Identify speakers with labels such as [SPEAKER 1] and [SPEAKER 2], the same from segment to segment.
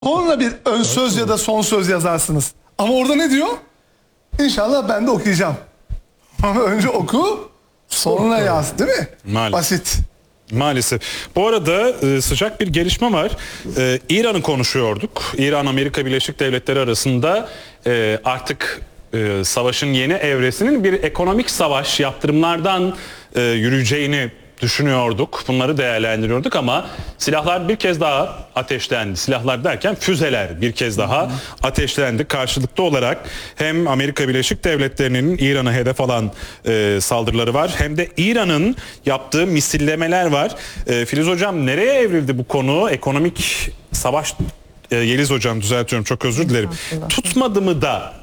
[SPEAKER 1] Sonra bir ön söz ya da son söz yazarsınız. Ama orada ne diyor? İnşallah ben de okuyacağım. Ama önce oku, sonra yaz, değil mi?
[SPEAKER 2] Maalesef.
[SPEAKER 1] Basit.
[SPEAKER 2] Maalesef. Bu arada sıcak bir gelişme var. İran'ı konuşuyorduk. İran-Amerika Birleşik Devletleri arasında artık savaşın yeni evresinin bir ekonomik savaş yaptırımlardan yürüyeceğini düşünüyorduk. Bunları değerlendiriyorduk ama silahlar bir kez daha ateşlendi. Silahlar derken füzeler bir kez daha ateşlendi. Karşılıklı olarak hem Amerika Birleşik Devletleri'nin İran'a hedef alan saldırıları var, hem de İran'ın yaptığı misillemeler var. Filiz Hocam, nereye evrildi bu konu? Ekonomik savaş, Yeliz Hocam düzeltiyorum, çok özür dilerim. Tutmadı mı da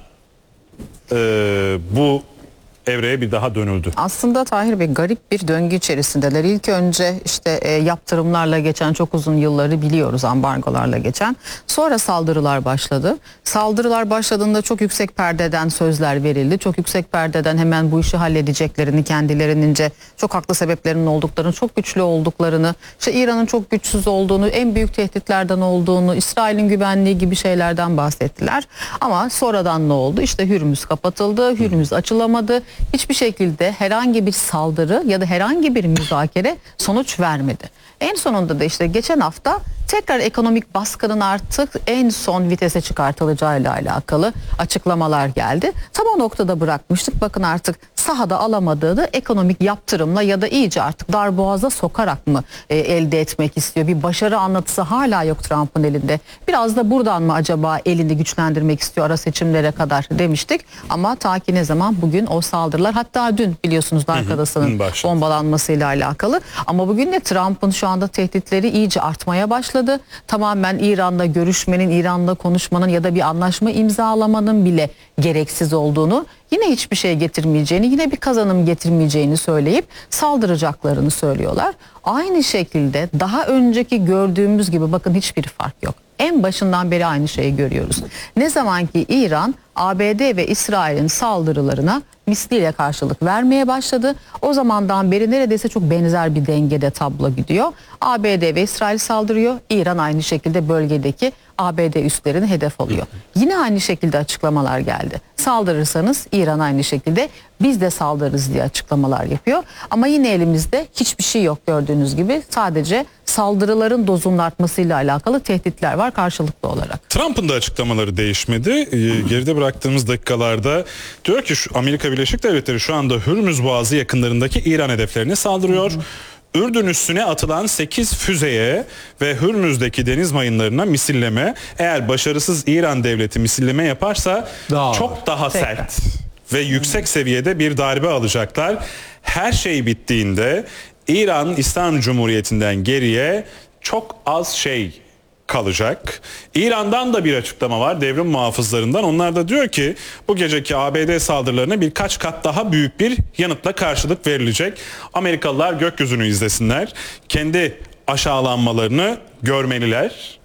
[SPEAKER 2] bu evreye bir daha dönüldü?
[SPEAKER 3] Aslında Tahir Bey, garip bir döngü içerisindeler. İlk önce işte yaptırımlarla geçen çok uzun yılları biliyoruz, ambargolarla geçen. Sonra saldırılar başladı. Saldırılar başladığında çok yüksek perdeden sözler verildi. Çok yüksek perdeden hemen bu işi halledeceklerini, kendilerince çok haklı sebeplerinin olduklarını, çok güçlü olduklarını, işte İran'ın çok güçsüz olduğunu, en büyük tehditlerden olduğunu, İsrail'in güvenliği gibi şeylerden bahsettiler. Ama sonradan ne oldu? İşte Hürmüz kapatıldı, Hürmüz açılamadı. Hiçbir şekilde herhangi bir saldırı ya da herhangi bir müzakere sonuç vermedi. En sonunda da işte geçen hafta tekrar ekonomik baskının artık en son vitese çıkartılacağıyla alakalı açıklamalar geldi. Tam o noktada bırakmıştık. Bakın artık sahada alamadığı ekonomik yaptırımla ya da iyice artık darboğaza sokarak mı elde etmek istiyor? Bir başarı anlatısı hala yok Trump'ın elinde. Biraz da buradan mı acaba elini güçlendirmek istiyor ara seçimlere kadar demiştik. Ama ta ki ne zaman? Bugün o saldırılar, hatta dün biliyorsunuz Dark Adası'nın bombalanmasıyla alakalı. Ama bugün de Trump'ın şu anda tehditleri iyice artmaya başladı. Tamamen İran'la görüşmenin, İran'la konuşmanın ya da bir anlaşma imzalamanın bile gereksiz olduğunu, yine hiçbir şey getirmeyeceğini, yine bir kazanım getirmeyeceğini söyleyip saldıracaklarını söylüyorlar. Aynı şekilde daha önceki gördüğümüz gibi bakın hiçbir fark yok. En başından beri aynı şeyi görüyoruz. Ne zaman ki İran, ABD ve İsrail'in saldırılarına misliyle karşılık vermeye başladı, o zamandan beri neredeyse çok benzer bir dengede tablo gidiyor. ABD ve İsrail saldırıyor, İran aynı şekilde bölgedeki ABD üslerini hedef alıyor. Yine aynı şekilde açıklamalar geldi. Saldırırsanız İran aynı şekilde biz de saldırırız diye açıklamalar yapıyor. Ama yine elimizde hiçbir şey yok gördüğünüz gibi. Sadece saldırıların dozunun artmasıyla alakalı tehditler var karşılıklı olarak.
[SPEAKER 2] Trump'ın da açıklamaları değişmedi. Geride bıraktığımız dakikalarda diyor ki Amerika Birleşik Devletleri şu anda Hürmüz Boğazı yakınlarındaki İran hedeflerine saldırıyor. Ürdün üstüne atılan 8 füzeye ve Hürmüz'deki deniz mayınlarına misilleme, eğer başarısız İran devleti misilleme yaparsa çok daha sert ve yüksek seviyede bir darbe alacaklar. Her şey bittiğinde İran İslam Cumhuriyeti'nden geriye çok az şey kalacak. İran'dan da bir açıklama var, devrim muhafızlarından. Onlar da diyor ki bu geceki ABD saldırılarına birkaç kat daha büyük bir yanıtla karşılık verilecek. Amerikalılar gökyüzünü izlesinler. Kendi aşağılanmalarını görmeliler.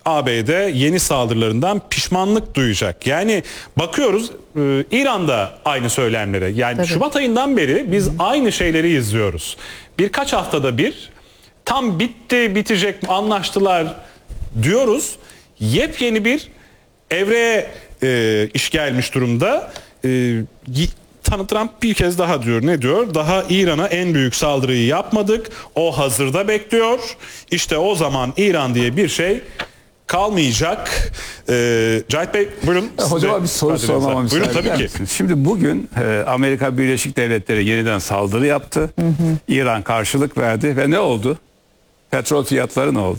[SPEAKER 2] ABD yeni saldırılarından pişmanlık duyacak. Yani bakıyoruz İran'da aynı söylemlere. Yani tabii. Şubat ayından beri biz aynı şeyleri izliyoruz. Birkaç haftada bir tam bitti, bitecek, anlaştılar diyoruz. Yepyeni bir evreye iş gelmiş durumda. Trump bir kez daha diyor. Ne diyor? Daha İran'a en büyük saldırıyı yapmadık. O hazırda bekliyor. İşte o zaman İran diye bir şey kalmayacak. Cahit Bey buyurun.
[SPEAKER 4] Hocam bir soru sormama müsaade
[SPEAKER 2] buyurun tabii ki.
[SPEAKER 4] Şimdi bugün Amerika Birleşik Devletleri yeniden saldırı yaptı. İran karşılık verdi ve ne oldu? Petrol fiyatları ne oldu?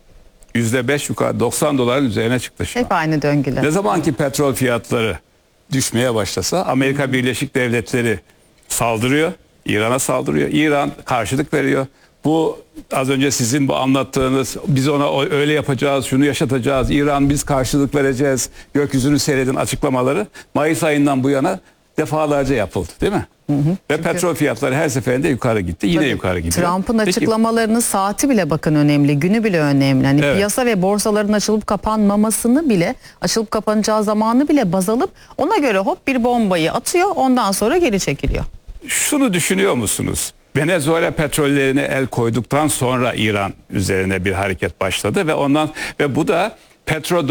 [SPEAKER 4] %5 yukarı, $90 üzerine çıktı şu an.
[SPEAKER 3] Hep aynı döngüler.
[SPEAKER 4] Ne zamanki petrol fiyatları düşmeye başlasa Amerika Birleşik Devletleri saldırıyor, İran'a saldırıyor. İran karşılık veriyor. Bu az önce sizin bu anlattığınız, biz ona öyle yapacağız, şunu yaşatacağız, İran biz karşılık vereceğiz, gökyüzünü seyredin açıklamaları Mayıs ayından bu yana defalarca yapıldı, değil mi? Ve petrol fiyatları her seferinde yukarı gitti. Yine yukarı gidiyor.
[SPEAKER 3] Trump'ın açıklamalarının saati bile bakın önemli. Günü bile önemli. Hani piyasa ve borsaların açılıp kapanmamasını bile, açılıp kapanacağı zamanı bile baz alıp ona göre hop bir bombayı atıyor. Ondan sonra geri çekiliyor.
[SPEAKER 4] Şunu düşünüyor musunuz? Venezuela petrollerine el koyduktan sonra İran üzerine bir hareket başladı ve bu da Petro